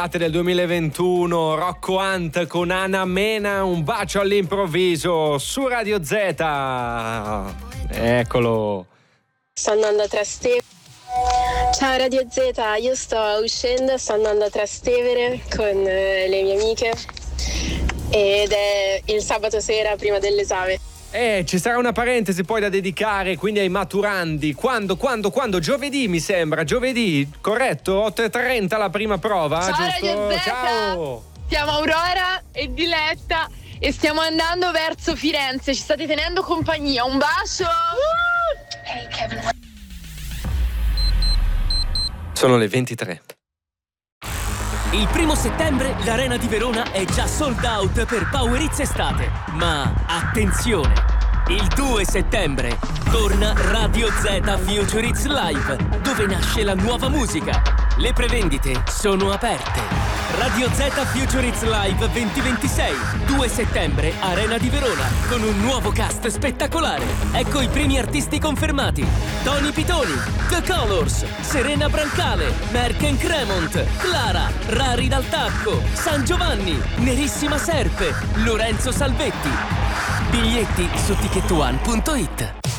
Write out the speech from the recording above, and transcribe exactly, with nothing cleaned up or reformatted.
estate del duemilaventuno, Rocco Hunt con Ana Mena, un bacio all'improvviso su Radio Z. Eccolo. Sto andando a Trastevere. Ciao Radio Z, io sto uscendo, sto andando a Trastevere con eh, le mie amiche ed è il sabato sera prima dell'esame. Eh, ci sarà una parentesi poi da dedicare quindi ai maturandi. Quando, quando, quando? Giovedì mi sembra, giovedì, corretto? otto e trenta la prima prova, Ciao giusto? Radio Z. Ciao! Siamo Aurora e Diletta e stiamo andando verso Firenze, ci state tenendo compagnia, un bacio! Hey Kevin. Sono le ventitré. Il primo settembre l'Arena di Verona è già sold out per Power Hits Estate. Ma attenzione! Il due settembre torna Radio Z Future Hits Live, dove nasce la nuova musica. Le prevendite sono aperte. Radio Z Future Hits Live duemilaventisei, due settembre, Arena di Verona, con un nuovo cast spettacolare. Ecco i primi artisti confermati: Tony Pitoni, The Colors, Serena Brancale, Merck Cremont, Clara, Rari dal Tacco, San Giovanni, Nerissima Serpe, Lorenzo Salvetti. Biglietti su ticket one punto it.